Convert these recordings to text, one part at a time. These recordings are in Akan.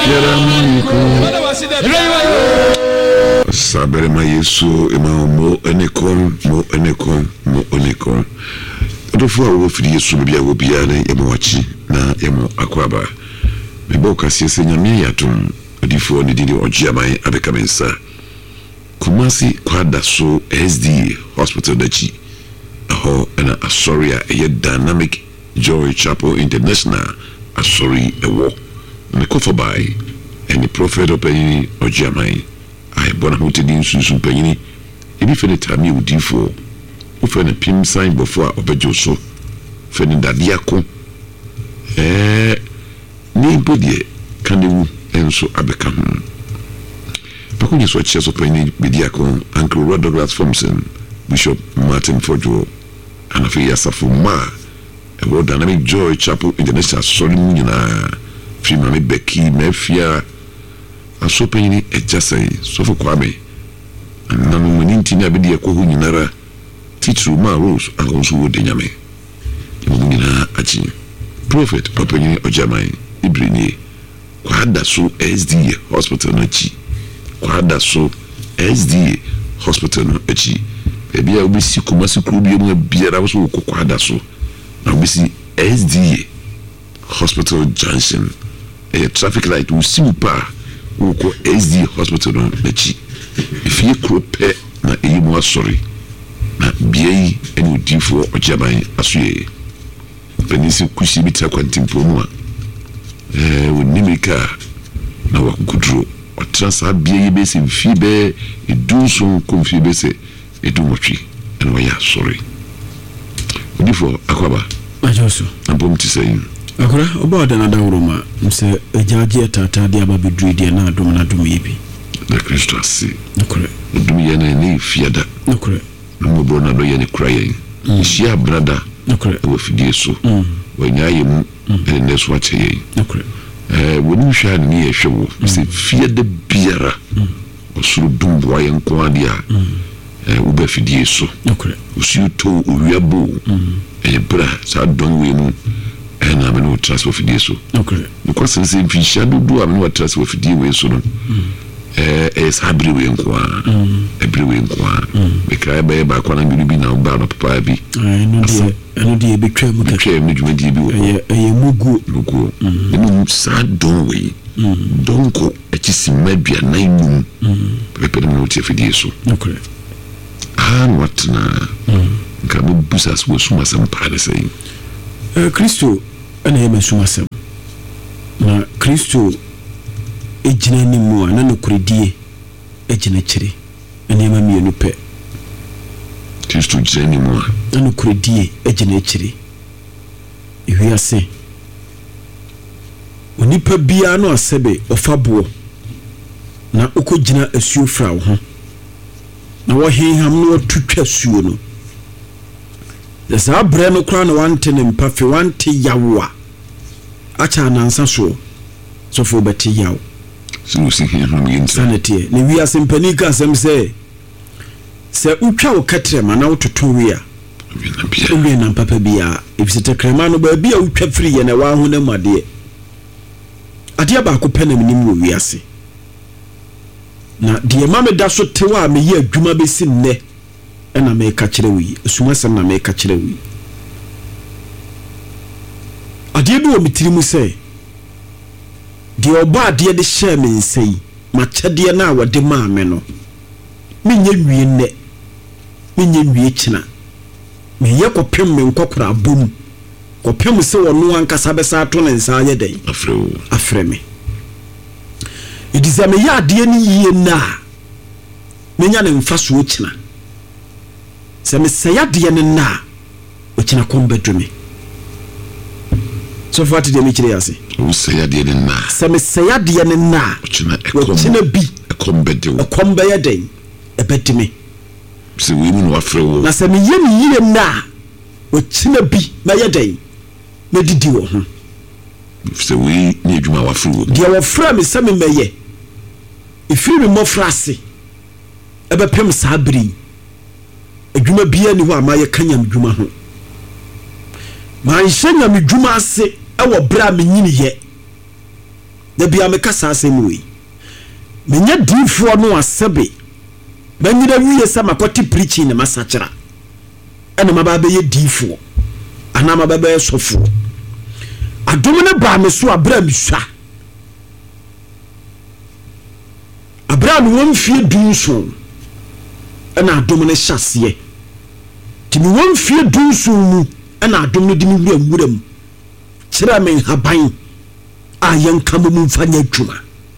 Sabere ma Yesu ema mo enekom Odofo a wo firi Yesu bia wo bia ne ema wachi na ema akwaba mebo kasiese nyame yatum odifo ne didi ojiaman abekamensa Kumasi kwada so SD Hospital dachi aho na asoria Dynamic Joy Chapel International asori ewo ne kofa bai and the prophet openi ojiaman I bona hotedi susu panyini ebi fe ne tami udifo o fe ne pim sign before obejo so fe ne dadiako ni bodie kanewu enso abeka ho pakunye so cheso panyini bediako Uncle Rod Douglas Thompson Bishop Martin Fojo and afi yasafu ma World Dynamic Joy Chapel International sorry munyina fi mame Becky mefia asopeni ejasai sofo kwame na muninti na bedi ekohu nyinara titru ma rose alonso wodenyame munyina achi prophet openi ojamai ibrini kwada so SDA hospital no chi kwada so SDA hospital no achi bia obisi Kumasi klubi mu biara so kwada so na obisi SDA hospital junction traffic light we see pa uko SD hospital no mechi ifie krope na eyimu asori na biei eni udifo ojaban asuye penisi kushi bita kwantimpo mu wonimika na wakudro otrasa biei bese fibe edunso konfi se edumotwi eno ya sorry udifo akwaba ajoso ambom tisayin akora oba da na dawroma mse ejaje tata dia babedru dia na adom na adom yibi na Kristo asi akora adom ye na ni fiada akora mo bro na do ye ni kraye shia brada akora wo fidie so wanyaye mu ene neso ache ye akora woni hwa ni ye hwewo se fiada biara osuru dumbo ye nko adia wo ba fidie so akora usiu to owiabo bra sa don we mu and I'm no transfer for this. Okay. Because since if you shadow do I'm no transfer for the way so no. Es everywhere nkwa. Everywhere nkwa. Because by ba kwa na bi na ba no papa bi. I know the betray mu betray mu dwuma di bi wo. Eh mugu. Emu sa don we. Don ko ekisi madua na imum. Pepe no tie for this so. Okay. What na. Nka mo busas wo suma sampa de say. Kristo ana yema sumasem na Kristo ejina ni mu ana no kuredie ejina kire ana yema mienu pe Kristo ejina ni mu ana kuredie ejina kire iwiase onipa bia no asebe ofabo na ukojina asuo fra wo ho na wo henham no tutwa asuo no Yesa bre no kra na wante ne mpafe wante yawa acha nansa so fo beti yaw so si henham yin sanity ne wi asempani ka asem se utwa wo katrema na wototo wi a obi na papa bia ebisete krema no ba bia utwa firi ye na wa ho na made ade ba ko penam nim wo wi ase na de mame da so tewa me ye adwuma besi nne ena me ka kire wi sumasem na me ka kire wi ade bi wo mitiri mu se de oba ade de hye me nsei ma kyade na wode ma me no menye wie nne menye wie kina me ye kopem me nkokora abom kopem se wono ankasa besa to ne nsa ye den afre me idizame ya ade ni yie na menya ne mfa so kina se me se ya de ne na o kina kombedume so fati de mi kire yase o se ya de ne na se me se ya de ne na o kina bi kombedu kombe ya den ebedime se we mu no afre wo na se me ye ni yie na o kina bi ma ya den na didi wo ho se we ni adwuma wa afre wo de wo fra me se me meye ifiri me mo frase ebepem sa abri adwuma bia ni ho amaye kanyam dwuma ho ma nhenya me dwuma ase e wo bra me nyini ye da bia me kasa asem we menya difo no asebe banyira wiye sama kwati preaching ne masachira ene maba be ye difo ana maba be sofo adom ne ba me so abra mi swa abra no wonfie dunso ena adom ne hyase timi wonfie dunso mu ena adom ne dimi wuram kira men haban ayen kamu mfanya djuma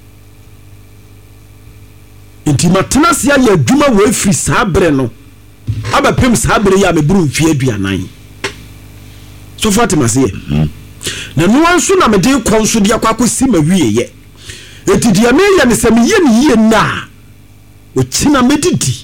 enti matena sia ya djuma we firi sabre no abapem sabre ya me buru mfie aduanan so fatima se na no anso na me de konso de akwakosi mawie ye enti dia me ya ne se me ye ne ye na o tina medidi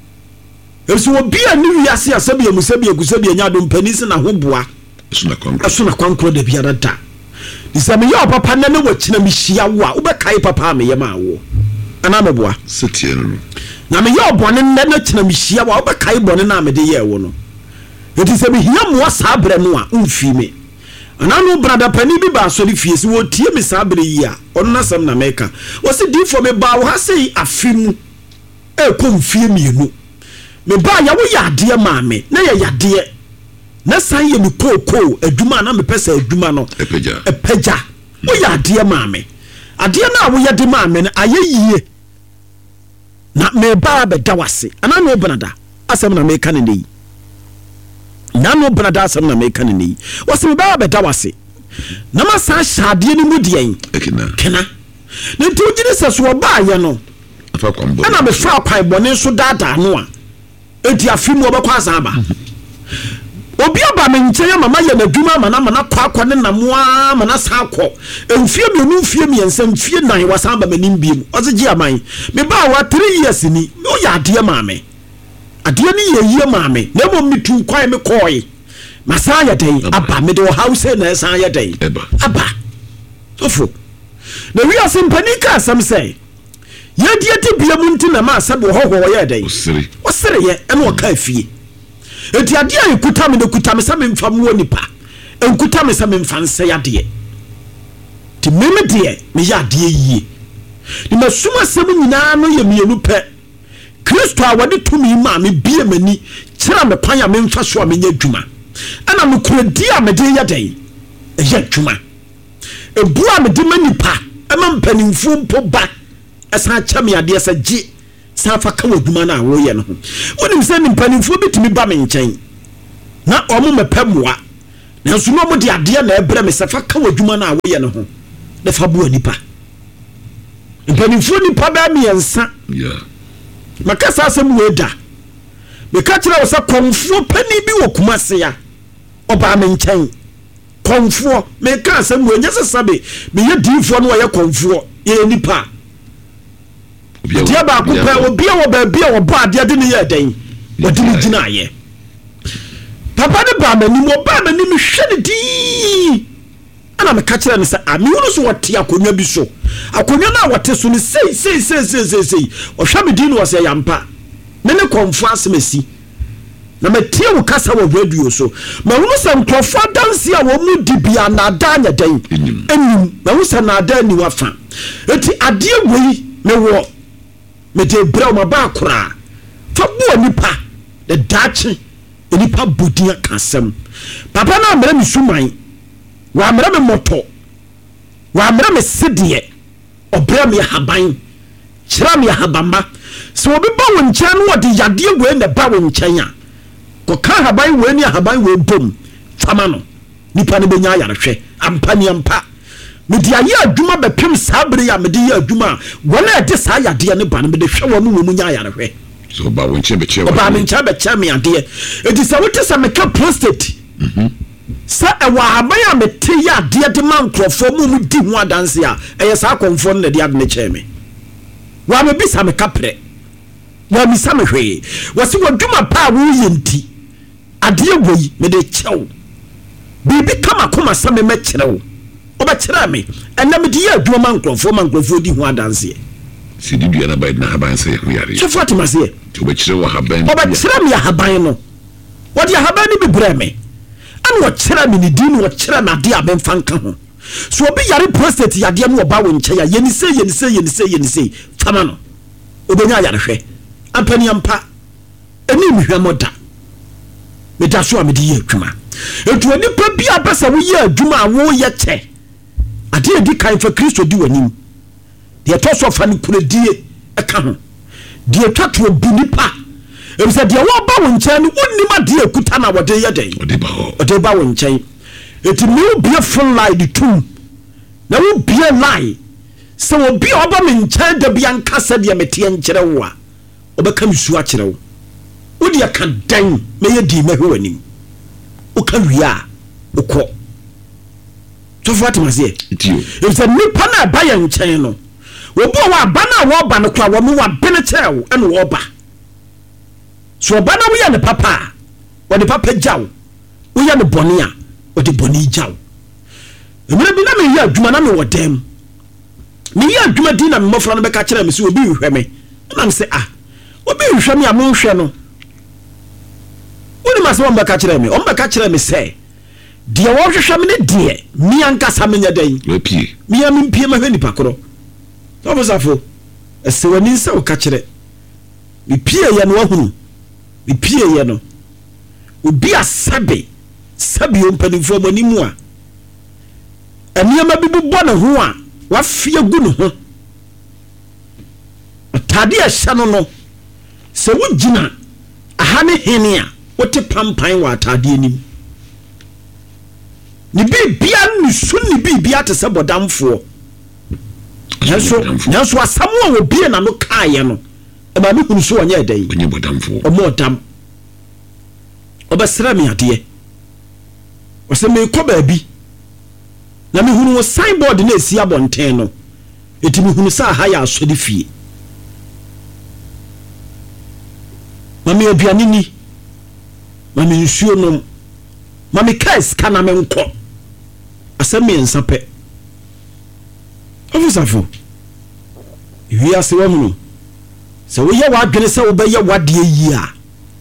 eso obi ani wiase asabe ya musabe ya gusabe ya nyado mpanisi na hoboa eso na kwankro de biara da disame yo papa na ne wachina mihia wo a ubɛkae papa me yema wo ana meboa setie no na me yo bone na china mihia wo a ubɛkae bone na me de ye wo no enti se mihia mo sabre no a umfi me ana no brada pani bi ba so fie se wo tie me sabre yi a ono na sam na meka wo se di for me ba wo ha sei afimu e ko mfie mienu me ba ya wo ya ade ma me na ya yade na san ye mi koko adwuma na me pesa adwuma no epeja wo ya ade ma me ade na wo ya de ma me na ayeyie na me ba be dawase ana no benada asem na me ka ne yi na no benada asem na me ka ne yi wo se me ba be dawase na ma san shade ni mu de yen kena ne to gine seso wo ba ye no afa kwambo ana me fa kwai bone so dada no a enti afimu obekwa asan ba obi aba me nkyenya mama ye na dwuma mana kwakwa ne namoa mana sakọ enfie mi onu fie mi ensem fie nan wasan ba manim biem ozegi aman me ba wa 3 years ni o ya ade ma me ade ni ye yie ma me na mo mitu kwan me koi masa ya den aba me de house na san ya den aba sofo na wi asempani ka asem say ye die ti biem nti na ma asebe hoho ye den osere ye ene o ka fie enti ade a ekuta me de kuta me same mfa mo nipa enkuta me same mfa nse ya de ti meme de me ya de yie ni masuma sem nyina no ye mienu pe Kristo a wade tumi ma me bie mani kira me kwan ya me mfa so a me nya dwuma ana me kuradi a me de ya den ya dwuma ebu a me de manipa ema mpanimfu mpo ba esa cha me ade esa gi safa ka waduma na wo ye no wonim se nimpanimfo bitimi ba me nkyɛn na omo mepamoa na nso no mo de ade na ebre me safa ka waduma na wo ye no ho de fa bo anipa nimpanimfo nipa ba me yensa makasa asem weda me ka kira wo sa konfo pani bi wo kumase ya oba me nkyɛn konfo me ka asem wo nya sesabe me ye difo no wo ye konfo ye nipa dia ba ko pa obi a wo ba bia wo ba ade de ne ye den wodi ni gina ye papa de ba mani mo ba mani mi hwe ne di ana me ka kira ne sa ami wo so wote akonwa bi so akonwa na wote so ne sei o hwa me di no wose yampa me ne konfo asemasi na me tie wo kasa wo radio so ma wo se nkrofo danse a wo mu di bia na da nya den enim ma wo se na da ni wafa eti ade wei me wo me de bra ma ba kura fa bo nipa de dachi nipa bodia kasem papa na amra mi suman wa amra me moto wa amra me sedie obra me haban kira me habamba so obi ba wo nkyɛn no de yade we na ba wo nkyɛn a ko ka haban we ni haban we bom fama no nipa ne benya yarehwɛ ampani ampa me di aye adwuma bepem sabre ya me di ye adwuma wona de sa yade ne ba ne de hwe wo mu nya yarehwe so ba won che be che ba me ncha be che me ade e di sa wote sa me ka prostate sa e wa abaya me te ya ade de man krofo mu di ho adanse a e sa konfo ne de ade ne che me wa me bi sa me ka pre wa mi sa me hwe wo se wadwuma pa wo yenti ade woi me de chew bibi kama koma sa me kyerɛw oba kyerɛ me ɛna me di adwuma mankrofo di ho adanse si di bia na ba na haban se ho yare so fatima se oba kyerɛ wo haban oba kyerɛ me haban no wodi haban ni bi brɛ me an wo kyerɛ me ni di no wo kyerɛ me ade a ben fanka ho so obi yare prostate yade no oba wo nche ya yeni sei fama no obenya yare hwe ampani ampa eni mihwe moda meda so amede ye adwuma etu onipa bia besa wo ye adwuma wo ye che ade edi kan fa Kristo di wanim de to so fa ni kuredie eka ho de twato obunipa ebisa de wo ba wo nche ni wonnim ade ekuta na wode ye den ode ba wo nche eti mi bia full lie the tomb na wo bia lie so wo bia oba me nche da bia nkasa de metie nkere wo a obeka misu a kire wo wodi aka dan me ye di mahwe wanim o ka wia o ko to fo atmase if say nipa na ba ya nchen no wo bo wa ba na wo ba no kwa wo mu wa bene chew ene wo ba so ba na wo ya ne papa wo de papa jaw wo ya ne bone a wo de bone jaw emre bi na me ya adwuma na me wo dem me ya adwuma di na me mofra no be ka kire me se obi hwehwe me na me se obi hwehwe me a mo hwehwe no woni maso omba ka kire me se de wo hwehwe me ne de mi anka sa menya dan opie mi ya mi pie ma hwe nipa koro to bosafo ese wani se o ka kire mi pie ye no ahunu mi pie ye no obi asabe o mpanifo mani mu a eniama bi bu bɔ ne ho a wa fie gu ne ho atade a hya no se wo gina aha ne hene a wote pampan wa atade anim ni bibia ni sunni bibia te se bodamfo nanso asamo a wo bie na no kaaye no e ba me hunu so onye dan onye bodamfo omodam obesra me ade ose me ko baabi na me hunu wo signboard na esi abonten no eti me hunu sa ha ya asode fie mami aduane ni mami nsuo no mami kais kana me nko aseme nsape ofisafo wi ase wo hunu se wo ye wa adwene se wo be ye wade yi a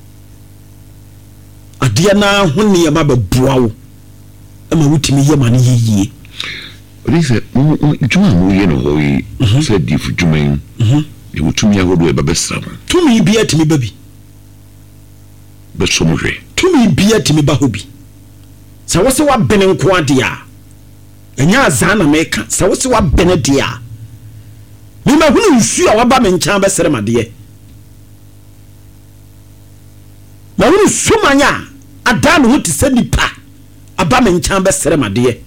ade na ho ne ya mababua wo ama wutimi ye mane yeye Olise juma mo ye no hoyi se di fu juma yin e wutumi ahodo e babesra mo tumi bia timi babi be somhwe tumi bia timi ba hobi sa wo se wa bene nko ade a enya azana meka sa wo se wa bene de a ni ma hunu nsu a waba me nkan be sere made ma hunu sumanya adan ho ti se nipa aba me nkan be sere made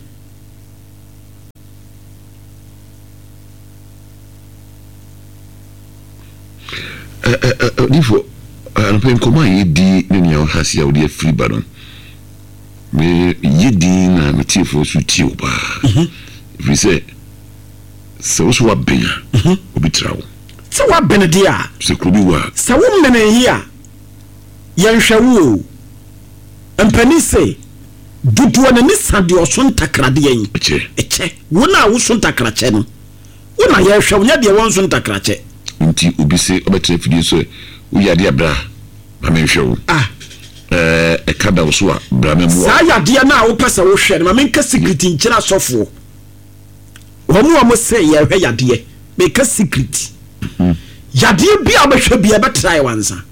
Difo anpen koma yedi ne nya hasi ya odi free baron me yedi na metifo su ti oba if say so wa benya obi trawo so wa benedia se krobi wa sa wo mene hia yanhwawo ampani se duduo na ni sade oso ntakrade yen eche wona wo so ntakrache no wona yehwa nya de won so ntakrache nti obi se obetre fidie so uyade abra ma menhwewo e kada so a bra memu sa yade na wo pesa wo hwe ma menka secret nkyira sofo wo mo se yehwe yade me ka secret yade bi abehwe bi ebetrai wansa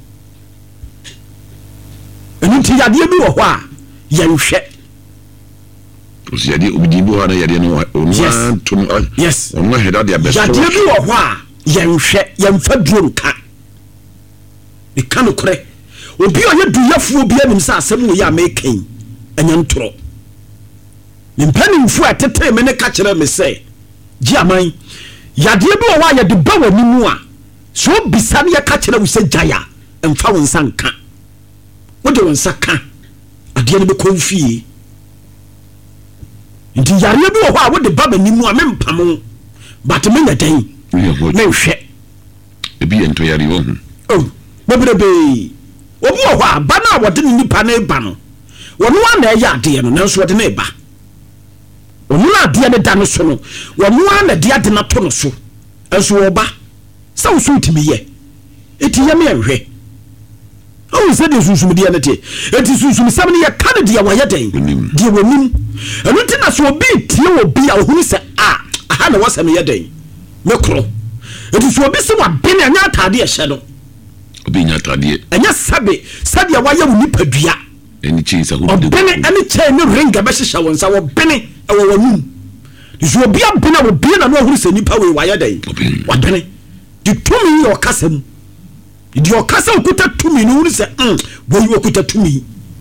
enti yade bi wo ho a yehwe osi yade obi di bo ha na yade no onwa to yes onwa heda de abeso yade bi wo ho a yehwe yemfa duro nka e kan kore obi oye duyafo obi anim sa asem wo ya mekan anya ntoro ne mpani mfu atete me ne ka kire me se ji aman yade bi wo wa yade ba wani mu a so bisane ya ka kire wo se jaya emfa wo nsa nka wo de wo nsa ka ade ne be konfie nti yare bi wo a wo de ba bani mu a me mpam but me nyadan me hwe ebi ento yare wo oh bebrebe obi wo ha ba na wode ni nipa na eba no wono na ya ade no nanso wode na eba wono na ade ne da no so no wono na de ade na to no so enso wo ba sa wo so timi ye eti ye me hwe o se de sunsum de na te enti sunsum sam ne ye kan de wa yeden de wonim enu ti na so obi tie obi a ohunu se aha na wasam yeden me kro enti so obi se wa bene anya atade ye hye no obi nya atade anya sabe wa ya woni padua eni chi sa ho de bene eni che ne ringa be hye won sa wo bene e wo wonum so obi abena wo bie na no ohunu se nipa we wa yeden wa bene di tumi yo kasam di yo kasam kuta tumi no woni se wo yi okuta tumi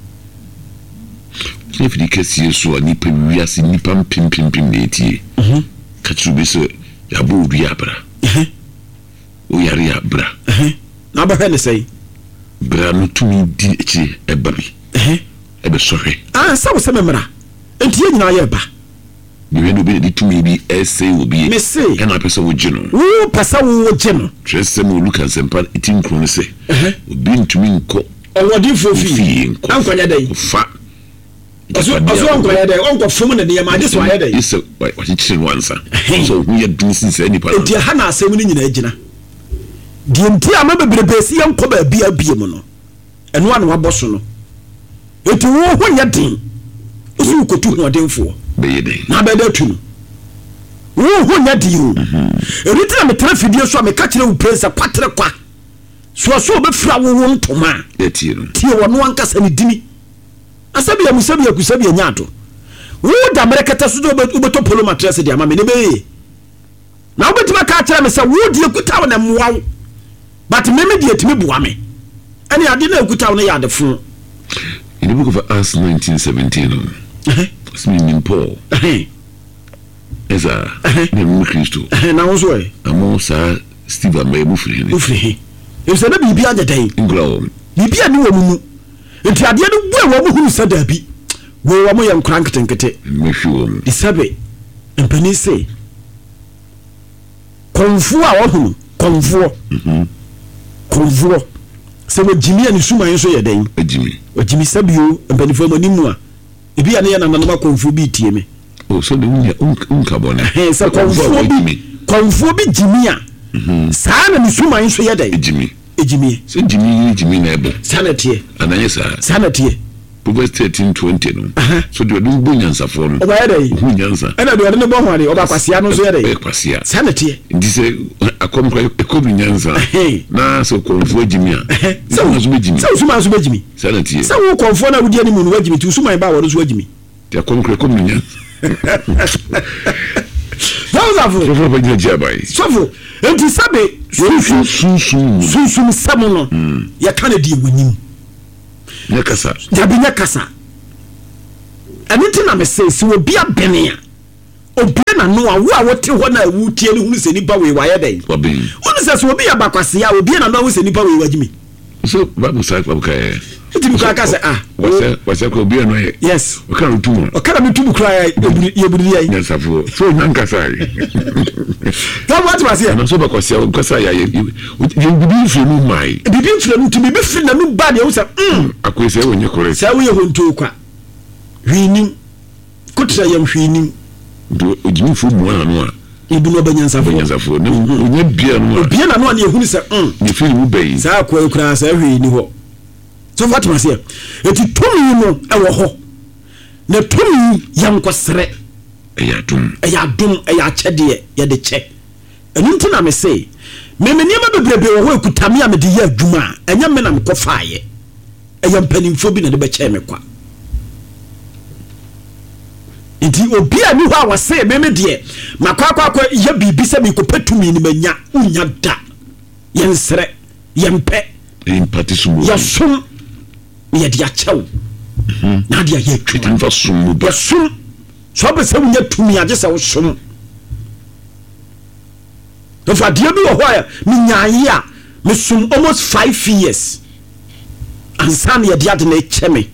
if the case so nipa wiase nipa pimpim na etie ka tsubi so ya bo wi abra o yare abra na ba hene sei bra no tumi di echi eba bi ebe sorry sa wo se memra enti ye nyina ye ba ni no be di tumi bi essay obi me say kana pesa wo gino wo pesa wo gino trese mo luka sempa itin kro se obi ntumi nko owodi fofi ankwanya dai fa aso ankwanya dai onko fom na ne ma de so aye dai isa wa chichiri wansa so hu ye dinsin se ni pa enti ha na asem ni nyina agina di enti ama bebrebe yanko ba bia bie mu no eno anu aboso no enti wo ho ye din osu kotu ho denfo be den na be da tu wo ho nya di o eriti na metra fidie so me ka kire wo prensa kwatre kwa so be fra wo ntoma eti no tie wo no ankasa ni dini asabia musabia kusabia nyato wo da merekata so do beto polo matress dia ma me ne be na obetima ka kire me se wo die kuta wo na mwawo but me die timi bua me ani ade na kuta wo na ya defo in the book of Acts 19:17 Smith Paul eza na Kristo na wo so amo sa Steve Amebu free e se na bibia ajedan nglawo bibia ni wo mu enti ade no bu wo mu hu sa da bi wo mo ye nkranketenkete meshuo isabe empani se konfu a wo hu konfu se wo jimi ani suma yin so ye den jimi sabio empani fo mo nimu a ebi ya ne ya nana ma konfu bi tie me o so de unka bona se konfu bi jimi a saa na ni suma yin so ye den ejimi so jimi na ebo sanate ananye sanate Proverbs 13:20 no so de odun bunyansafo no oba yedai bunyansa ana de ne bo hware oba kwasia no so yedai kwasia sanate ndi se akomkwa ekobunyansa na so konfo ejimi a so so bejimi so suma so bejimi sanate so wo konfo na wudi ani mu no wajimi tu suma ba wo so wajimi te akomkwa ekobunyansa Zavu so ba nyaji bai so enti sabe sunsum samu no ya kana di wonim nya kasa aniti na me say si obi abene a obi na no a wo a wote ho na awutie ne hunu se nipa we waye den obi hunu se obi abakwase a obi na no wo se nipa we wajimi so babu sai babu kai enti ka ka se wasa ko obi no yes o kana tumu kra ye buri ye nyansafo so nyanka sai ka what was here na so ba kwasa ya ye bibi fi mu mai bibi fi mu tumi bi fi na mu ba de wo se akwese wo nye kore sa wo ye honto kwa hwinim kutra yam hwinim do ojimi fu mu ano a ibu no banyansafo ne onye bia no a bia na no a ne ehunu se ne fi mu bai sa kwa kura sa hwini ho so what was here eti tumi no ewo ho na tumi yankosere eya dum eya chede ye de che enunti na me say me niam bebrebe wo ho ekutame a me de ye adwuma enya me na me kofaaye eya mpanimfo bi na de be che me kwa nti obi a ni ho a wase me de makwa ye bibi se me kopatumi ni manya unya da yensere yempe empati sumo yasum ye dia chew na dia ye twin fa sumo ba sum so be se unya tumi age se wo sum do fa dia bi wo ho ya me nyaaye a me sum almost 5 years ansan ye dia de na cheme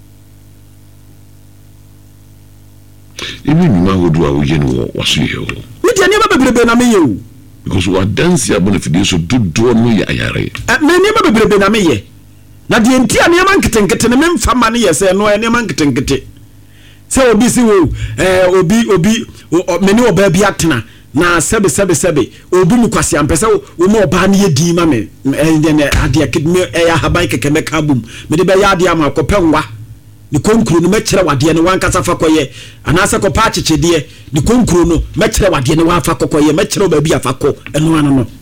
ibi nyuma hodo a wo ye no waso ye ho we dia ne ba bebrebe na me ye o because what dance ya bona fidie so dodo no ya ayare me ne ba bebrebe na me ye na de ntia ne man ketenkete ne memfa ma ne ye se no ne man ketenkete se obi si wo obi me ne oba bi atena na sebe obi mu kwase ampesa wo mo ba na yedi ma me ade akidme ya haban keke meka bum me de be ya ade ama kopenwa ni konkuru no mekere wade ne wankasa fa koye anasa ko pa chechede ni konkuru no mekere wade ne wa fa kokoye mekere ba bi afa ko eno ano no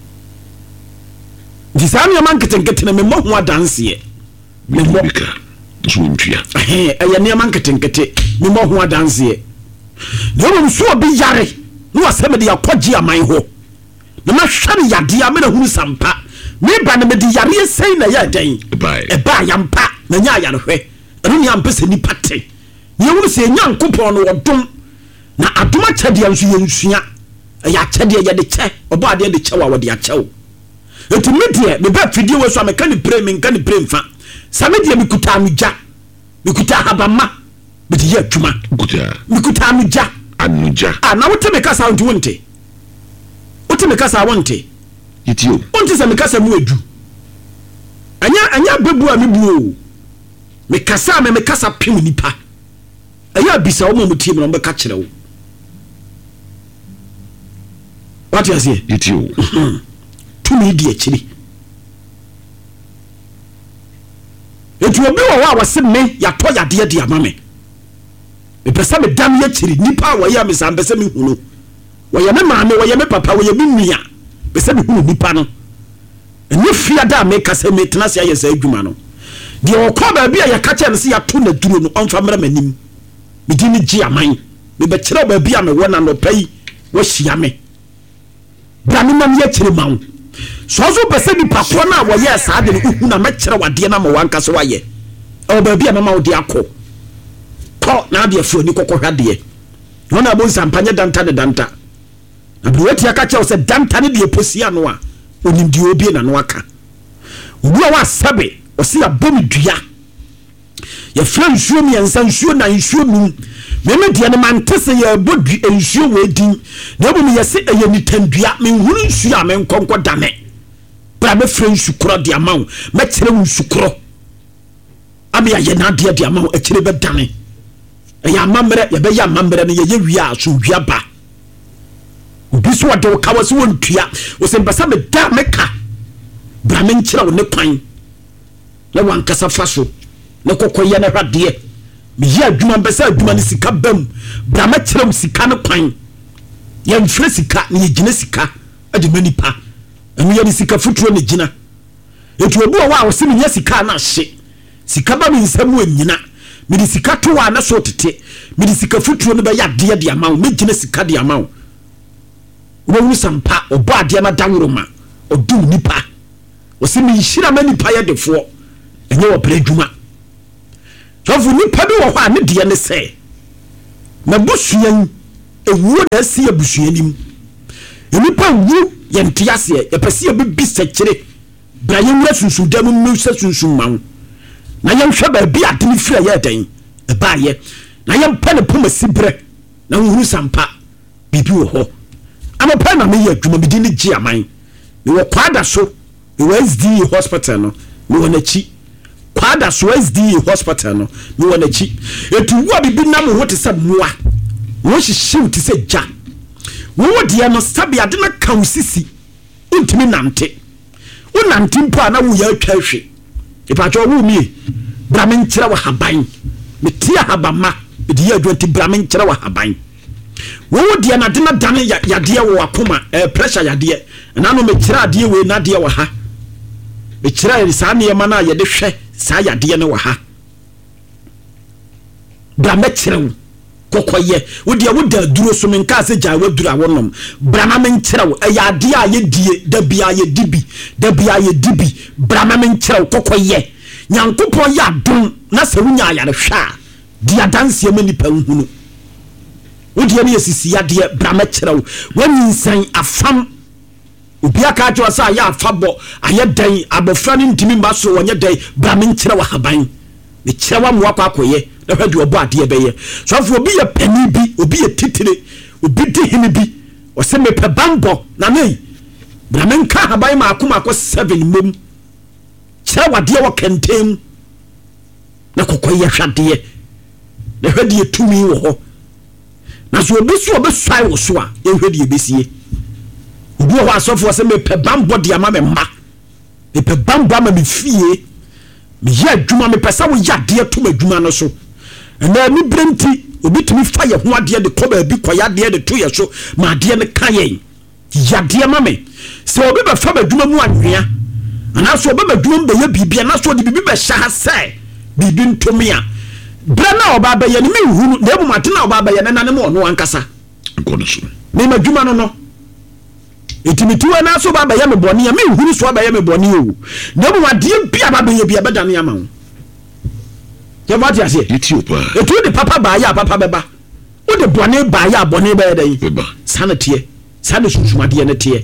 disami ya mankete na me mo ho adanse me mo bika so ntua ya ne mankete me mo ho adanse no mo so obi yare no aseme de yakwaji aman ho na mahware yade a me na hunu sampa me ba na me de yare sei na ya dan e ba yampa na nya yare hwe eno ni ampese ni pate ye wuru se nyankopon no wodom na adoma chade anso ye nsua ya chade ye de che oba ade de che wa wode achew eti medie me ba fidie we so ameka ni pray me nka ni pray mfa samedie me kuta anuja me kuta habama me de ye adwuma me kuta anuja na wote me kasa wonte wote me kasa wonte itio wonte se me kasa mu edu anya bebu a me bu me kasa pim nipa aya bisa wo mo tie me no be ka kire wo what you say itio tu me di akiri etu obi wo wa se me ya to yade de amame pesa me dam ya chiri nipa wa ya me sam pesa me hunu wa ya me maame wa ya me papa wa ya me nua pesa me hunu nipa no eni fia da me kasa me tena se ya sa adwuma no de o ko ba bia ya ka che me se ya to na duro no onfa mra manim me di ni gi aman me be kire ba bia me wona no pai wa hia me bra me mam ya chiri mawo so pesa ni papa na wa ya sa de no hunu na me kire wade na ma wanka so wa ye o ba bia na ma wo de akọ na de afoni kokohwade wona bo sampanye danta na buweti akacha o se danta ne de posia no a onimdi obi na no aka obu a wa sabe o se abom dua ya fra nsuo mi ansa nsuo na nsuo num meme de ne mantese ya bodu nsuo we din na bo mi yese eye ni tandua me huru nsuo a me nkonko dane bra me fra nsukro de amawo me kire nsukro abi ya na de amawo a kire be dane ya mamre ya be ya mamre ne ye wia so wia ba obi so wade o kawo so wontua o se mbasa me da meka bra me nkira wo ne kwan na wankasa fa so na kokoye na hwade me ya adwuma mbasa adwuma ne sika bam bra me kira sika ne kwan ya mfre sika ne ye gina sika ade manipa enu ya sika futuro ne gina etu obi wa wo se me nya sika na hye sika ba me nsamu anyina me sika to wa na so tete me sika futuro ne ba ya de amawo me gina sika de amawo wo sampa obo ade na dawroma odu nipa o se me hira ma nipa ya defo enye wo predwuma so fu nipa bi wo ha ne de ne se na busuan ewuo na si abusuanim nipa wu ye ntiase ye pese ye bi sekire bra ye wura sunsun dam mu se sunsun mawo na ye hwe ba bi ade ne fira ye dan e ba ye na ye mpa ne poma sibre na wo sampa bibi wo ho ama pa na me ye adwuma bi ni gi aman me wo kwada so me wo SDA hospital no me wo na chi kwada so SDA hospital no me wo na chi etu wo bibi na mo wote se moa wo hihyew te se ja wo de no sabe ade na kan sisi untimi nante wo nante mpa na wo ya atwa hwe ipacho wo mi bra me nkyira wa haban me tia habama de ya adwante bra me nkyira wa haban wo de na de na dane ya de wo akoma pressure ya de na no me kyira de we na de wa ha me kyira sa ne ma na ya de hwe sa ya de ne wa ha bra me kyira wo kokoye wo de wo da duro so me nka se ja wo duro awonom bra ma me kyira wo ya de a ye die da bia ye dibi da bia ye dibi bra ma me kyira wo kokoye nyankopon ya dum na se wunya ya hwa dia danse ma nipa nhunu wodi ya ne sisi ya de bra ma kyerɛ wo waninsan afam obi aka jo sa ya afabo aye dan abofra ne ntimi mba so wonye dan bra me kyerɛ wa haban me kyerɛ wa moa kwakoye na hwade obo ade beye so afo obi ya pani bi obi ya titire obi de hini bi o se me pe bambo na nei bra me nka haban ma akoma akɔ 7 mom kyerɛ wade wa kentem na kokoye hwade na hwade tumi wo ho na so obesu obesai wo so a ehwe de ebesie obi ho asofo se me pe bambo de ama me mma me pe bambo ama me fie me ya adwuma me pesa wo ya de to adwuma no so na mi brenti obi tumi fa ye ho ade de ko ba bi koya de de to ye so ma de ne kan ye ya de ma me se obi be fa adwuma mu anwea ana so obi be adwuma be ya bibia na so de bibi be sha se bibi ntomi a bra na oba be ye ne me huru na ebu mate na oba be ye na ne mo no ankasa nkono so me madwuma no etimitiwa na so baba ya me boni ya me huru so baba ya me boni o na bu wade bia baba ya bia bedane ya ma wo ya ba ti ase etiopa etu de papa ba ya papa beba o de boni ba ya boni ba ya dai beba sanate sane susumade ne te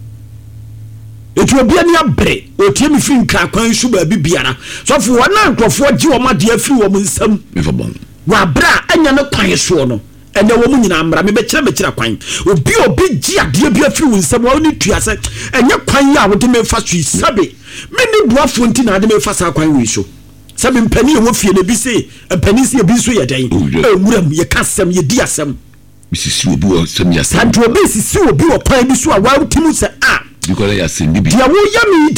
etu obia ni abre o tie mi fi nkra kwan su ba bibiara so fo wana nkrofo gi wo made afi wo nsam me fa bon wa bra anya ne kwan so no ene wo mu nyina amra me be kira kwan obi gi ade bi afi wo nsam wo ni tuase enye kwan ya wo de me fa so sabe me ni buafo nti na de me fa sa kwan wi so sabe mpani wo fie na bi se mpani se bi so ye dan ewuram ye kasem ye di asem misisi obi wo sem ya sem santo obi sisi obi wo kwan bi so a wa utimu se a because ya sem bi dia wo ya mi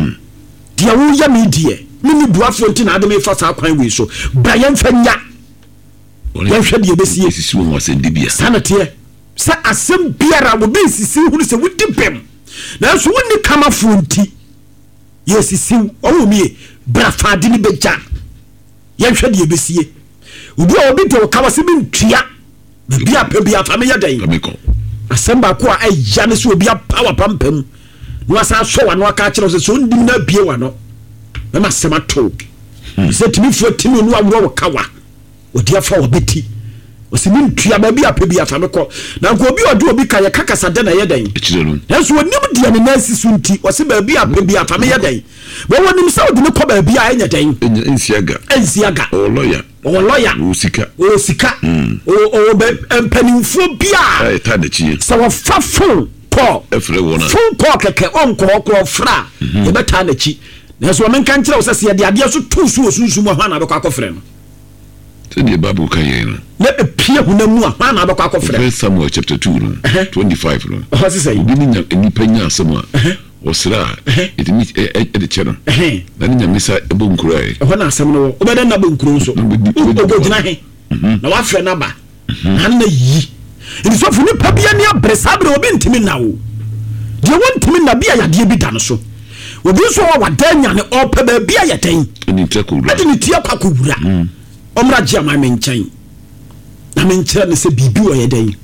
die me ni buafo nti na de me fa sa kwan wi so bra ye mfa nya yɛhwɛ de yɛbɛsie sisi wo asɛm bibia sanate sɛ asɛm biara wo bɛ sisi hunu sɛ wodi bɛm nanso wonni kama fonti yɛsisi ɔwɔ mie bra faade ne bɛgya yɛhwɛ de yɛbɛsie obi a obi de kawa sɛ bi ntua bia pɛ bia fa me yɛ dan asɛm baako a ɛya ne sɛ obi apawa pampam na wasa asɔ wa no aka kyerɛ sɛ so ndim na bie wa no mɛma asɛm ato sɛ timi fo timi no aworɔ wo kawa odi afa obeti osimi ntua ba bi apebi afa mekọ na nko obi odi obi ka ye kakasa de na ye dan enso onim de ne nasi sunti osi ba bi apebi afa me ye dan wo wonim sa odi ne kọ ba bi a enya dan ensiaga o lawyer o sika o empanimfo bi a ta de chi sa wo fa fon ko efre wona fon ko keke onko ko fra ye beta na chi enso men kan kire wo se ye de ade so tu so osunsun ho na be kwa akofre no the Bible can you let a peer who know one other cock of Samuel chapter 2 25 what's he say any penya somewhere or sra it means at the channel then you miss a boom cry when I some no better na boom cruise go jina na wa fre na ba na yi it so for ni pabia ni abresabre obi ntimi na wo de wontimi na bia yade bi dan so obi so wa danya ne opa ba bia yatan ni tekura ade ni tia kwakowura omra gia ma menchen na menkyere ne se bibi wo ye den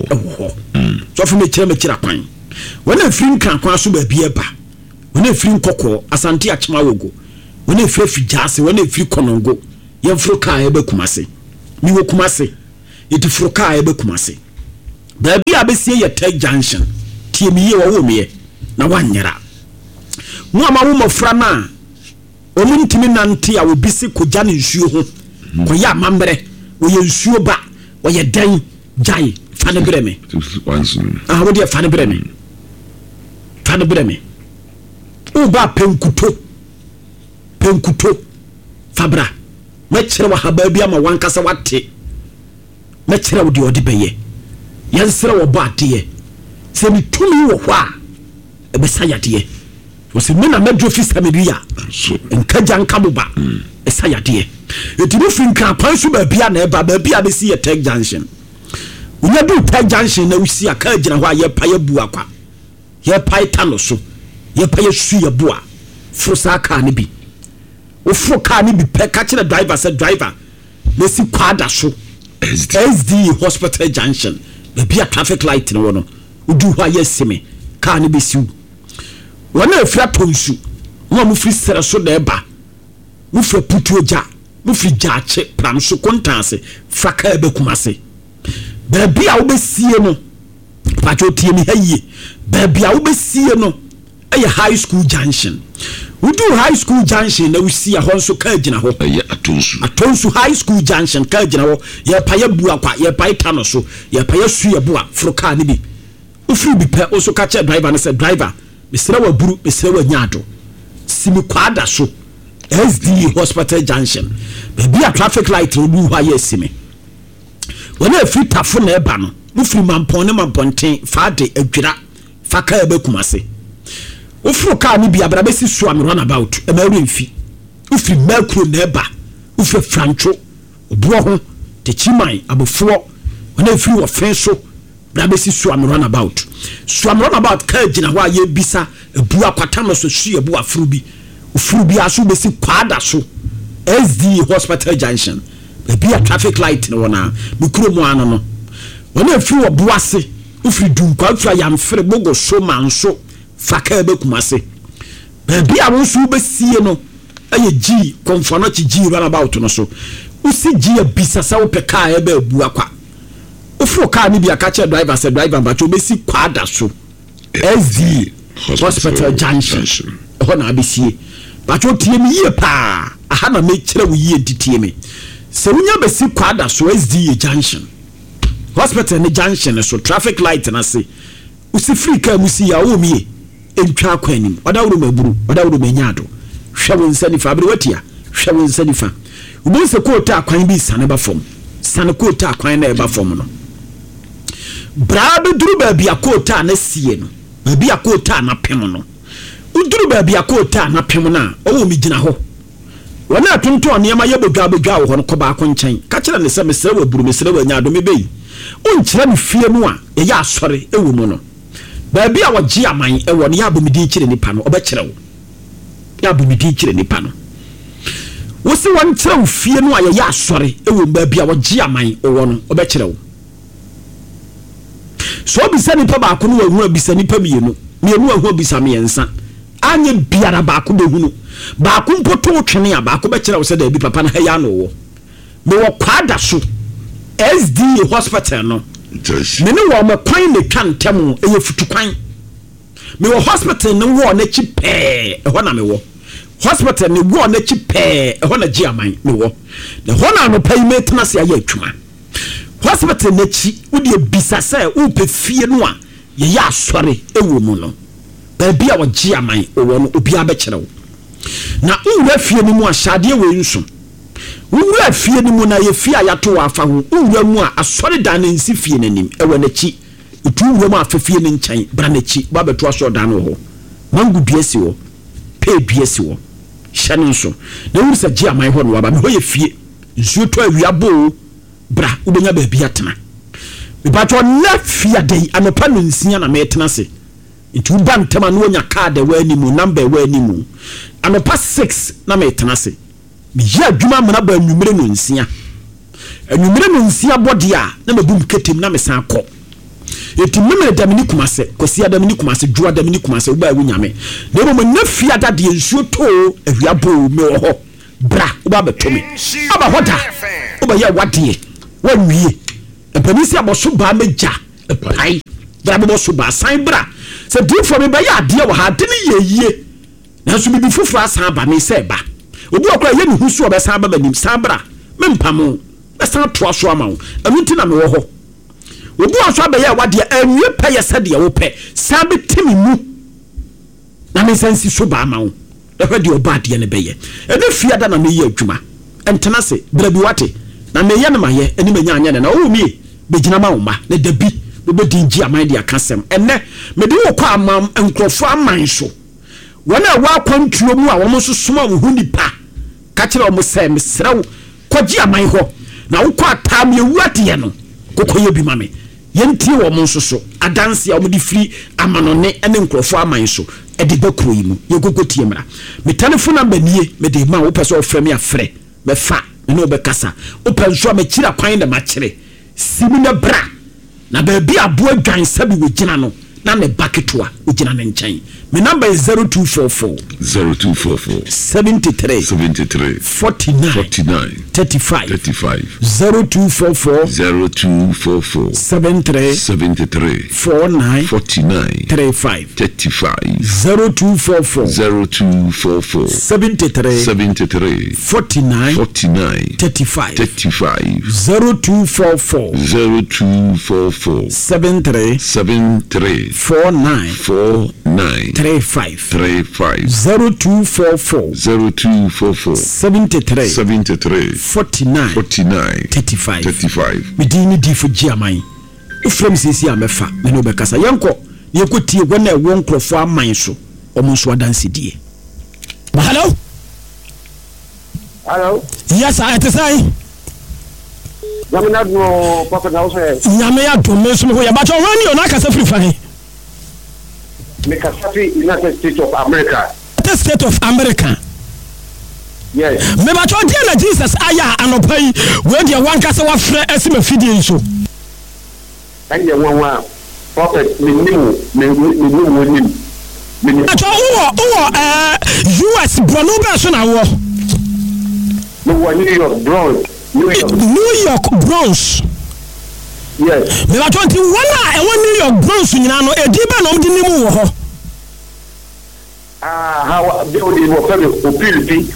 so fu mekira kwan wona firi nkan kwan so ba bia ba wona firi nkokko asante achema wogo wona firi fijase wona firi konongo ye furu ka ye bekumase mi wo kumase iti furu ka ye bekumase ba bia be sie ye tag junction tie mi ye wo me na wanyera mu ama wo mofra na omuntimi nante a obisi kogya ne nsuo ho ko ya mambre wo ye nsuo ba wo ye dan jai fane breme wo de fane breme o ba penkuto fabra me kire wa haba bia ma wankasa wate me kire wo de odi beye yansere wo ba de se mi tumi wo hwa e be sayade wo se me na medro fisa media nkaja nkamu ba e sayade etibu finka kwan so ba bia na e ba bia be si ye tag junction unya du tag junction na usi aka gina hwa ye pa ye bu akwa ye pa tano so ye pa ye su ye bu a frosa aka ne bi o fro car ne bi pe ka kire driver say driver na si kwada so SD hospital junction be bia traffic light no no udu hwa ye sime car ne bi siu wona afira tonsu wo mu firi sere so da eba wo fira putu oja wo firi jaache pram so kontanse fraka ebe kumase ba bia wo besie no pacho tie mi haye ba bia wo besie no eye high school junction udu high school junction na usi a honso ka gina ho eye atonsu high school junction ka gina ho ye pa ye bu akwa ye pa ita no so ye pa ye su ye bu a froka ne bi wo firi bi pe wo so ka che driver ne say driver mesra wa buru mesra wa nyado simi kwada so SD hospital junction baby a traffic light no du hwa ye simi wona afiri tafo na eba no mufiri mampon ne mamponten faade adwira faka ebe kumase ufuru ka ni bia brabesi so am run about e ma remfi ufiri makro na eba ufiri francho obuo ho te chiman abofo wona afiri wo fen so brabesi so am run about ka gina ho aye bisa ebu akwata no so hwe ebu afuru bi ufuru bi aso besi kwada so SD Hospital Junction be a traffic light no na mikro mu ano no wona afiri wo boase ufiri dunkwa afiri yamfere bogo so manso faka ebe kumase be a wonso besie no aye G konfono chi G run about no so usi G bisa sa wo peka ebe ebu akwa ufuru ka ni bia ka che driver say driver ba cho besi kwada so SD Hospital Junction ho na abesie ba cho tie mi ye pa aha na me kire wo ye titie me se wunya besi kwada so SD Junction Hospital ni junction so traffic light na se usi free ka musi ya wo mi entwa akwanim odawuru maburu odawuru menyado hwe nsani fa abere watia hwe nsani fa ubi se kota akwan bi sane ba fom sane kota akwan na e ba fom no brado duru ba bia kota na sie no ba bia kota na pem no uduru ba bia kota na pem na owo mi gina ho wana atonto niam ye bodwa wo ho no koba akon nchen ka kire ne se mesere wa buru mesere wa nyado me bei unkire ne fie mu a ye ya asore ewu mu no ba bia wo gi aman e wo ne ya bomidi kire nipa no obekire wo ya bomidi kire nipa no wo se won kire fie no a ye ya asore ewu ba bia wo gi aman e wo no obekire wo so bisa nipa ba ko no wa hu bisa nipa mienu ahu bisa me yensa anye biara ba ko be hunu ba ko mpoto twene ya ba ko be kire wo se da bi papa na ha ya no wo me wo kwada so SD Hospital no me ne wo me kwan ne twantem eye futu kwan me wo hospital ne wo na chi pe ho na me wo hospital ne wo na chi pe ho na gi aman me wo ne ho na no pay me tena se aye atwuma hospital ne chi wo de bisa se wo pe fie no a ye ya asore ewo mu no ba bia wo gi aman wo no obi abekere wo na wo fie ni mu a shade we nso wura fie ni mu na ye fie ayato afa ho wura mu a asore dan ne nsi fie nanim ewo na chi utu wura mu afa fie ni nkyɛn bra na chi ba beto aso dan ho mangu biesi wo pe biesi wo hyɛ nso na wura sa gi aman ho no aba me ho ye fie nsuo to awia bo bra ubenya ba bia tena me ba to na fie dai anopa no nsia na me tena se ntu ba ntama no nya card wa animu number wa animu anopa 6 na me tena se ya djuma mana ba anwumere no nsia bode a na mabum ketem na mesan kɔ etimeme damini kumase kosia damini kumase jua damini kumase uba ewu nyame na mo na fia dade nsuo to awia bo me wo ho bra uba betomi aba hoda uba ya wade wanwie epanisi aboso ba meja epai bra bo so ba san bra se di for me ba ya ade wo ha de ne yeye na so bibi fufu asan ba me se ba obu akwa ye ni husu obesan ba banim sabra mempamo besan to aso amawo anunti na me wo ho obu aso abaye wade anwie pa ye sade wo pe sabe temi mu na me sansi so ba amawo da hwede obade ne beye ene fiada na me ye adwuma entena se bra bi wate na me ye na maye eni manya anya na o mi begina ma wo ma na dabi be dingi aman dia kasem ene me de wo kwa amam enkrofo aman so wana wa kwantuo mu a wo so soma wo nipa ka kire wo se mesrew koji aman ho na wo kwa tam ye wuade no kokoye bi mame yenti wo mo so adanse a wo di free amanone ene nkrofo aman so e de bakro yi mu ye kokotie mra me telephone number nie me de ma wo pese ofre me afre me fa me no be kasa wo penso me kira kwan na ma kire simi na bra na ba bi abo adwan sabi wo gina no na ne baketoa wo gina ne nkyɛn me number is 0244 73 49 35 0244 73 49 35 0244 73 49 35 0244 73 35 0244 73 49 35 medini di fo giaman ufrem sisi amefa me no bekasa yenko yekotie gwana e won krofo aman so omo so adanse die. Hello yes I to say Yamina no papa na say nyame adom me so me ho ya ba cho wani o na kasa free fa he me kasa free United States of America. The state of America. Yes. Me ba cho dia na Jesus aya anopai we dia wan kasa wa frɛ asima fidie nso. And the one prophet me nimu acho wo US bronu ba so na wo. No New York Bronx. New York Bronx. Yes. Me ba cho nti wala e won New York Bronx nyina no edi ba no mdi nimu wo ho. How they opilipi.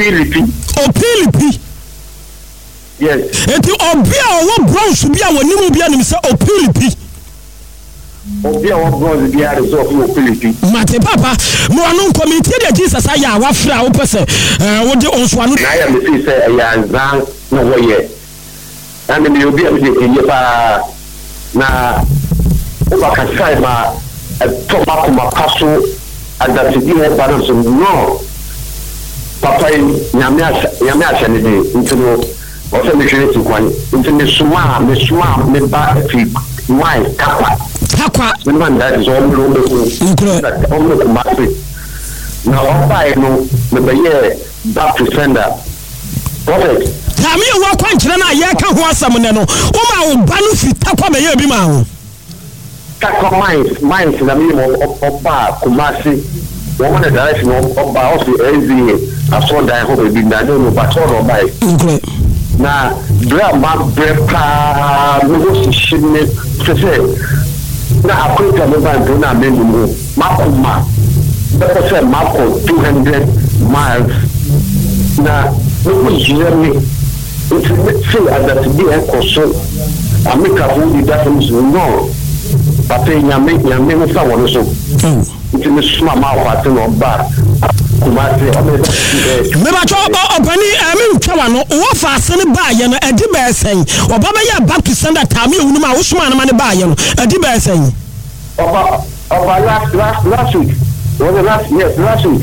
Yes. Eti obia wo Bronx bia wonimu bia nim se opilipi. Obia wo Bronx bia result opilipi. Mate papa, mo anu committee de Jesus aya wa fra wo pese wo de onso anu. Na ya me say ya nzan no wo ye. Na me obi am de ye pa na o ba ka sai ma to ba ko ma paso adaptedi mo balance no papa nyame asa ne de ntino o se me hwere ti kwan ntino suma me ba fi mai kapa me man da zo mo lo ko ma fi na o ba no me be ye back to sender prophet tami wa kwankyere na ye ka ho asam ne no o ma o ba no fi takwa me ye bi ma ho kakọ mines na mi mo ọba Kumasi wọn mọ na direction ọba ọsẹ ẹzi asọdan ho bebi na no but all ọba yi na drama brẹ paa mo si ṣe ne sẹsẹ na akwenta mo ba ndo na me mu makoma bẹẹ sẹ mako 200 miles na mo ko yire mi nti se adati bi ẹ kọ so amika fún di dáfẹ́ no. Papa nyame no fa wono so nti me suma ma kwa te no ba Kumasi me ba cho opani me ntwa no wo fa ase ne ba ye no edi ba esen oba ba ya back to sender time ehunu ma wo suma na ma ne ba ye no edi ba esen oba last week was the last week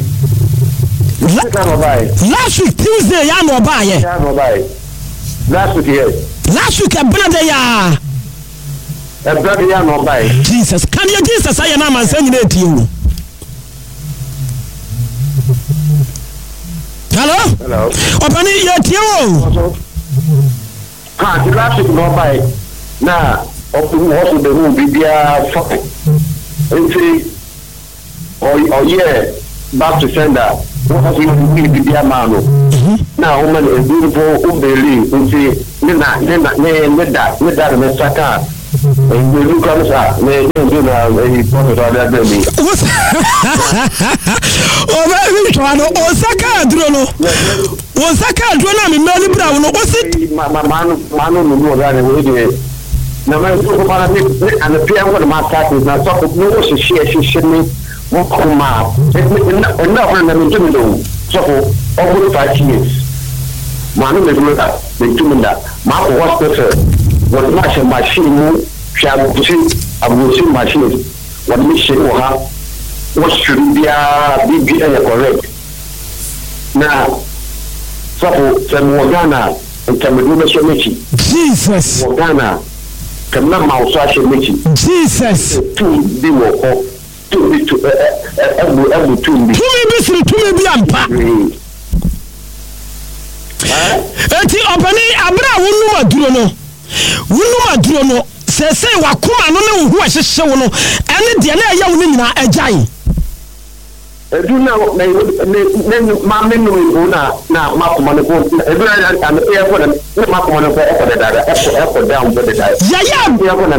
last week Tuesday ya no ba ye last week yes last week e brother ya brother ya no buy Jesus can you Jesus say na man say nyina etie hello opani ye tie wo the last week no buy na open what the room bibia fine nti or yeah back to sender what you be bibia man na woman is beautiful ubeli nti na me saka and we look at that me do na e prophet ada be o ba mi to no o saka duro no na me meli bra no o si manu no da ne we de na me so para ni ana pia ngo ma ta na so ko no se share ni mo kuma na na me tumi do so ko o go 5 years manu me do da me tumi da ma ko hospital what machine mu abusi machine what machine wo ha what should be correct na so for Ghana intermedu me so mechi Jesus Ghana kamna ma so a mechi Jesus to be wo ko to be to ebu to be ampa eti opani abra wonu maduro no sese wakoma no ne wo ahyehye wo no ene de na eya wo nyina agyae edu na ma menu na makoma no ko edu na e ko na makoma no ko e ko down but da ya ko na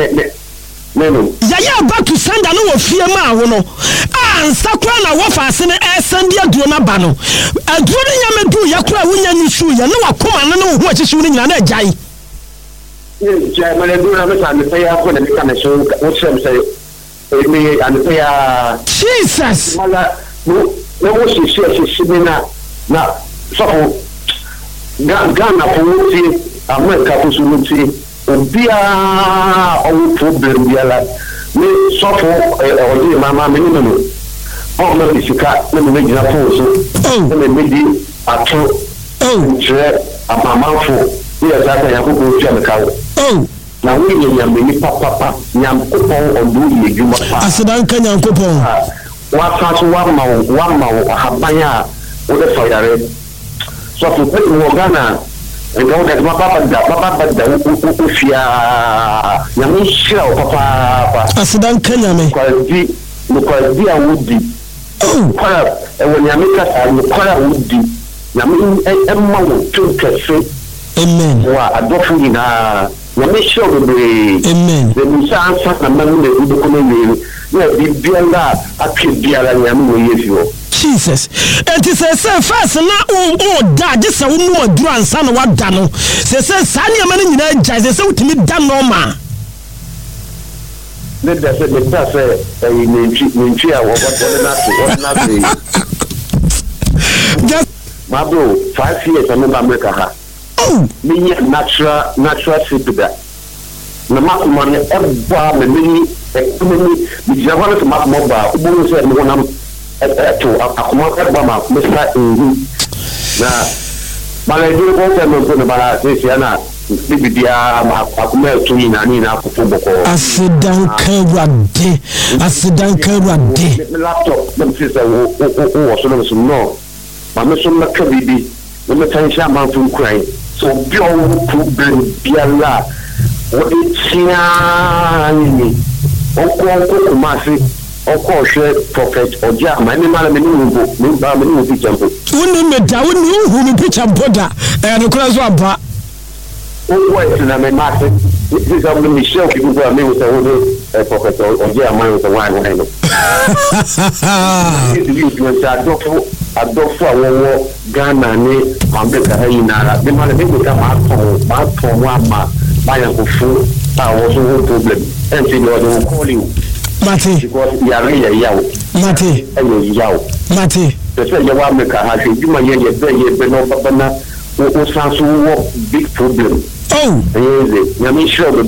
yaya back to send na wo fie ma wo no ansa kwa na wo fa ase ne send aduro na ba no aduro ne yamedu yakura wo nya nyisu ya na wakoma no ne wo ahyehye wo nyina na agyae yeah, my do na me say I ko na me kana so wo say me and they are Jesus. No, she na so Ghana for Muti, America for Sumuti, Obia on problem Biala, me suffer or Mamma minimum. Oh, no, it's a cat, let me make a pose. Let me make it a true chair, a mamma for. Yes, I have to go to the cow. Now we are papa, Yam Coupon or do you? I said, I can't coupon. What has one mouth, Habaya, or the fire. So to put more Ghana, and go that Papa, Yamisha, Papa. I said, I can't because dear would be. And when Yamika and the choir would be, Yamin and Emma to cafe. Amen. I don't in a Yamisha will be. Amen. The Musa and Mamma will be coming. Yeah, be Biala, I could be a Yamu. Jesus. And it says, first, oh, dad, just a woman, Duran, son, what done. Says, Sanya man in the jazz, so to me, done no man. Let us say the person in chair or what just my bro, 5 years I remember America. Oh, me natural super. No matter money, every mini, the Javana to Mark Mobile, who said, no one to Akuma, Mr. Now, but I do want to about this, Yana. Asidan Kawade. Laptop, them sister who no. My mission Macabi, when the tension man from crying. So, Bill Biala, what it's me. Oko Masi, Oko Prophet, or Jam, my name, I picture. Wouldn't me down who me picture Buddha and the cross one. What is in a matter? This is only Michelle people who are me with a prophet or Jeremiah with a wine. I don't for Ghana, America, Haina. The man will come out from one man, buy a food. I was no problem. And you know, they will call you. Mati. Because you are really yow. Mati. And you yow. Mati. The same America has you might get very no Babana who sounds big problem. Oh, amen.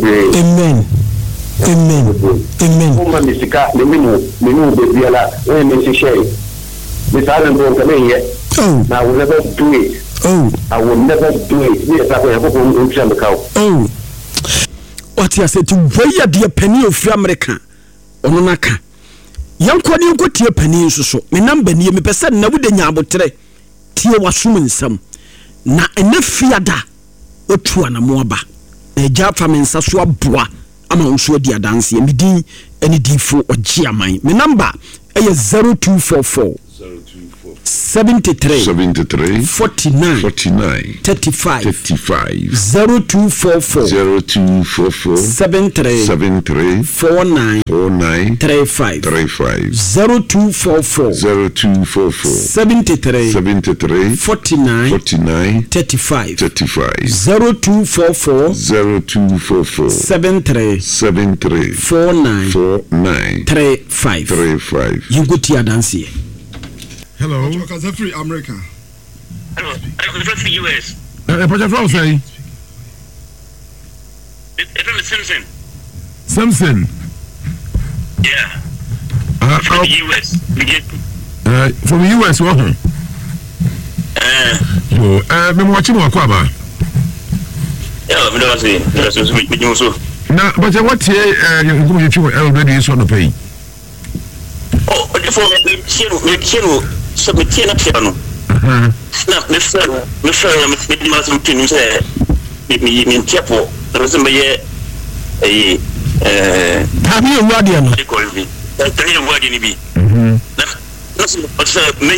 Woman is the menu, baby, when Mrs. Shay. Miss Allen don't come in yet. Oh, I will never do it. Oh, I will never do it. Yes, I will have a cow. Oh, what you said to where dear penny of America on Naka. Young Quadi got your penny so. Me number near me person never the Yabotre. Tia was swimming some. Na enough fiada. Otu anamoaba na eja famen saso aboa ama nso di adanse mi din eni difo ogia man me number eye 0244 73 49 35 0244 73 49 35 0244 73 49 35 0244 73 49 35 you go to adanse. Hello. Because free America. Hello. I'm from the US. What you from say? It's from Simpson. Simpson. Yeah. From the US. From the US, what? Me watching what kwaba. Yeah, me don't say. That's me also. Na, but what you already is on the pay. Oh, before me submit na piano. Na me friend me must continue say me tiapo. Reason me have you word you know? Tell you word ni bi. Na so me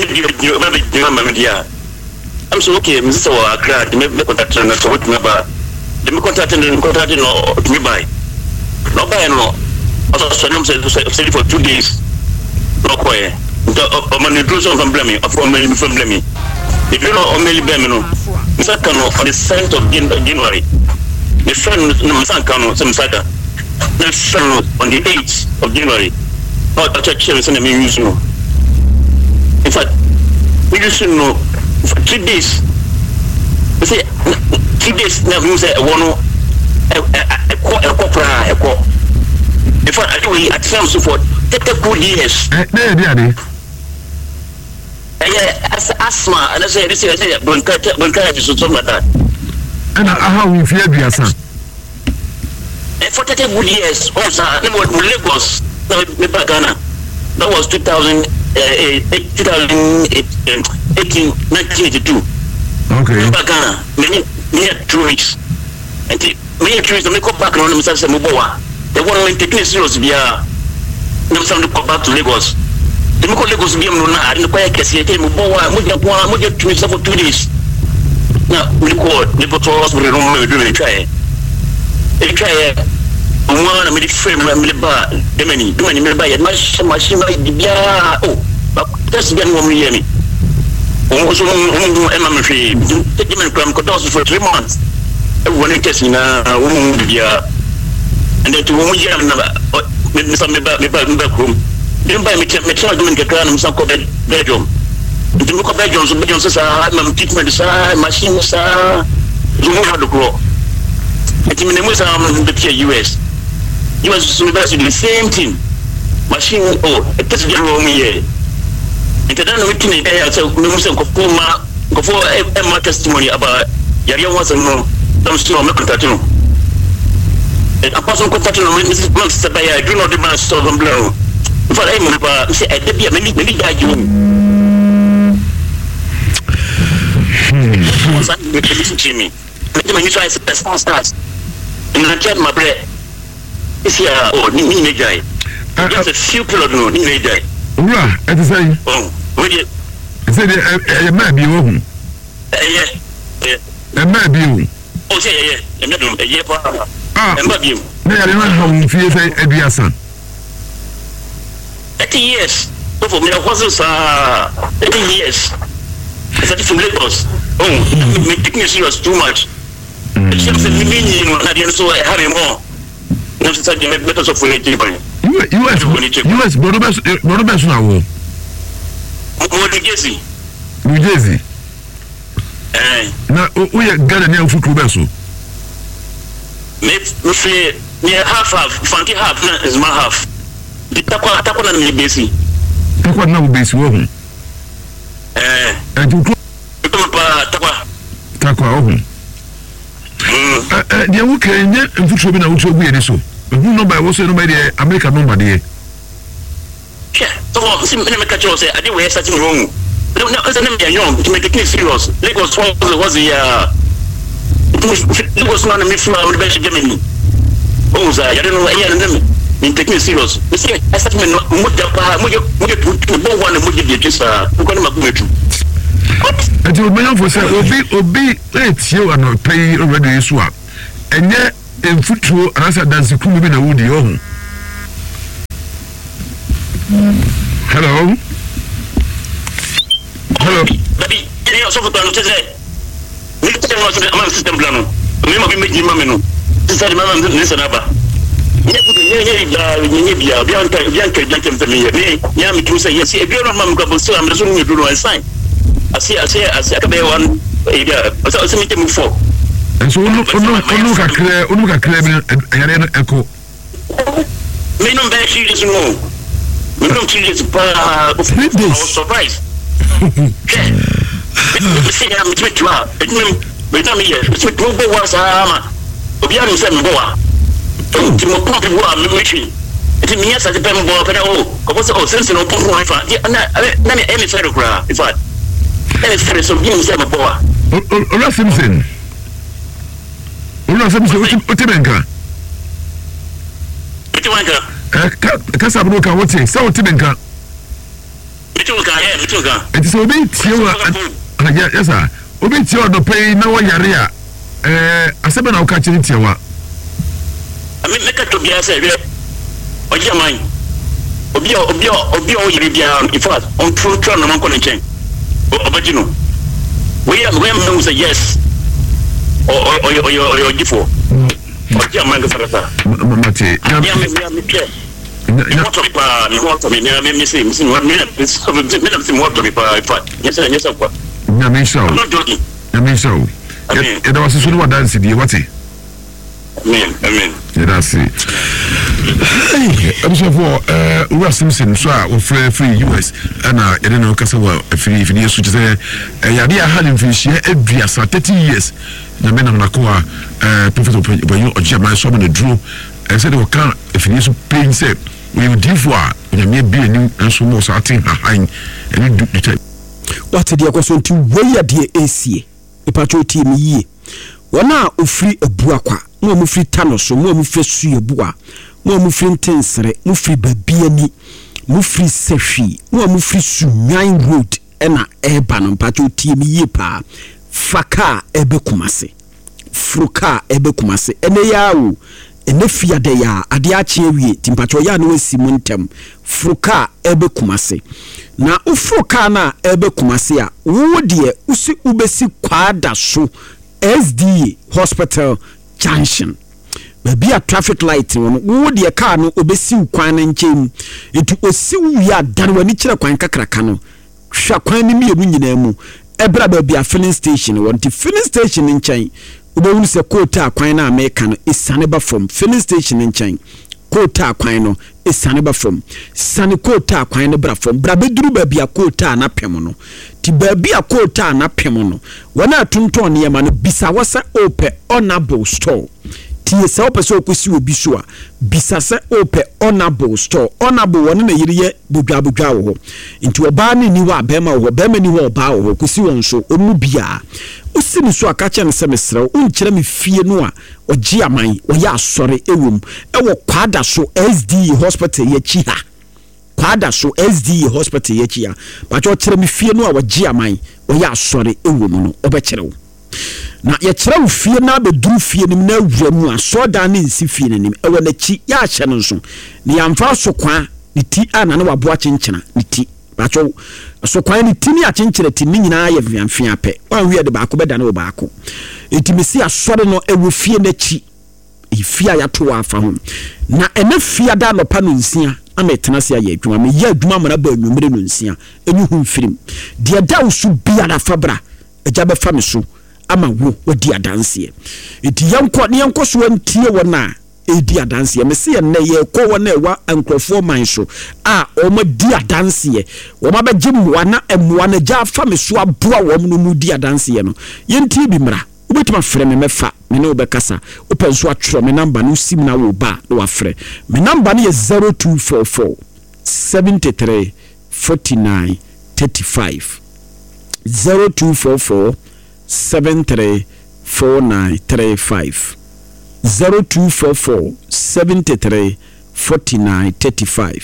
I'm so okay, Mr. Accra, me contact na so what me ba. Me contact no to me buy. No buy no. Also so no say for 2 days. No quiet. On from blaming, from blaming. If you know only blaming, Mr. Kano on the 7th of January, the friend no Mr. Kano, some Saka, the friend on the 8th of January, not a chance and I use no. In fact, we used to know for 3 days. We say 3 days now we say one a quo. In fact, I do at some so for 30 good years. Asthma, and I say this is bronchitis or something like that. And how we fear the son. And for 30 good years, also, Lagos, Ghana, that was 1982. Okay. Ghana, many tourists. And many tourists, they go back on themselves and Mubawa. They want to take serious via themselves to go back to Lagos. The local Lagos game no na the quiet case here mo tourists for 2 days. Now we record the patrols we don't know do try one me frame me ba the many do any me ba ya machine bia oh but that's again one year me so am me free take me from course for 3 months one case na one bia and then to one year na me some me ba home. You buy me doing the crown and some bedroom. If you look at bedrooms, I'm treatment, machine, you know how to grow. And in the US. US University, the same thing. Machine, it doesn't get wrong here. And then we can so go for a testimony about Yaria was a no, don't still make contact. And a person contact Mrs. Blanks, I do not demand so blow. For I say, I did be a many guy you. Jimmy, when you try to start, and I get my bread. It's here, Nini Jai. Just a few people know Nini Jai. Ura, at the same. Oh, would you say a man be home? Yeah, a man be. Oh, yeah, and a year for you. They are not home, fear a dear son. 30 years. So for me, I wasn't 30 years. I started from Lagos. Oh, taking it serious too much. It's just a meaning, so I have more. You start to make better of for it. US, Borobas now. New Jersey. Now, we are gathering young food club. Near half, funky half is my half. Takwa na mbesi. Takwa na mbesi wo hu. Takwa wo hu. Dia wo kenye mfutuo bi na wo tuogu ye so. Hu no ba wo so no ba de America no ba de. So sim me catch you say I dey we search wrong. No, it's not me young to make it serious. Lagos was the Lagos na me from the best Germany. Oh, I don't know why you in taking it serious. You see, I started to put one and the just what? And you may for say, Obi, let's you are not pay already swap. And yet, in football, as I dance, you couldn't be a woody home. Hello? Hello? Baby, you know, so for the system plan. Remember, we make him mamma. This is the man listen up. And so look at clear echo. Me no be serious no. Me no serious pa. Surprise. See I'm with you. Me no me here. Me go was ama. Obi am say me go wa. Ti mo pump wo am me twi. Ti me yasa te pem bo pe na o. Ko so o sense no pump wo fa. Na me emi fere kura. In fact. Emi fere so bi me say me bo wa. Ola Simpson. Utibenka. Kasa broka wote sa utibenka. Mituka. Enti so obi tiewa. Yes sir. Obi tiewa do pay na wo yare a asebe na wo ka chiri tiewa. Ami meka to bia say we oji aman. Obi o yiri bia in fact on true na man ko ne chen. Obagino. We am say yes. Or gifo. Or German Sarasa. Mate. What of pa me what me missing what minute what of pa yes what na me show I'm not joking na me show it was so what dance the what amen that's it I'm so for Ross Simpson so free US and I don't know kasa wa free so say ya dia halin fi share every 30 years na me na ko Professor Obanyo Ojama so na draw and said we can if you paying say we will give for we be a new and so more certain and you do the time what the question to where the AC e patro team yi wana ofri ebuakwa mo mu fri tano so mo mu fri su ebua mo mu fri ntensere mo fri babiani mo fri sehwi mo mu fri su nine road ena eba no patro team yi pa faka ebe kumase fruka ebe kumase ene yawo ene fiade ya ade ache wie timpacho ya no asimu ntem fruka ebe kumase na ufruka na ebe kumase a wo de usi ubesi kwada so SDA Hospital Junction baby a traffic light wo de car no obesi kwan nchem etu osi wi adan wani kire kwan kakraka no hwa kwan ni mienu nyina mu ebra baby a filling station wonti filling station nchen ubewunu se kota kwan na America no isane ba from filling station nchen kota kwan no isane ba from sane kota kwan no bra from bra beduru baby a kota na pem no ti baby a kota na pem no wana atunton ne yema no bisa wasa ope honorable store ti se ope so kwesi obi so a bisa se ope honorable store honorable wona na yiriye bodwa wo nti oba ne ni wa bema wo bema ni wo oba wo kwesi won so omu bia usini so akache ne se mesra unkyere me fie no a ogi aman oya asore ewom ewo kwada so SDA hospital ye chi ha kwada so SDA hospital ye chi ha ba cho kyere me fie no a ogi aman oya asore ewom no obekere wo na ye kyere wo fie na beduru fie nim na awuramu a so da ne nsi fie nim ewo na chi ya ahye no so ne yamfa so kwa ne ti ana ne waboa kyenkyena ne ti bacho so kwan ni tini a kyenkyere ti ni nyina ye vianfia pe wan wi de baako beda na baako etimisi asore no ewo fie na chi ifia ya to afa ho na ene fia da no pa no nsia ametena se ya adwuma me ya adwuma mara ba anwumre no nsia enyu hu mfirim de da usu bia na fabra eja be fa me so ama wo wadi adanse enti yanko so antie wona edi adanse me se na ye ko wona ewa ankrofo man so a o ma di adanse wo ma beje mwa na emwa na ja fa me so aboa wo no mu di adanse no yenti bi mra ubetuma frɛ me mefa me ne obekasa open so atro me number no sim na wo ba no afrɛ me number no ye 0244 73 49 35 0244 73 49 35 0244 73 49 35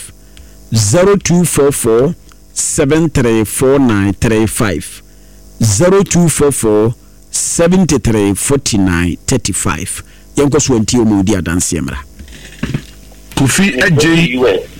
0244 73 49 35 0244 73 49 35 yanko so anti o mu di adanse mra Kofi AJ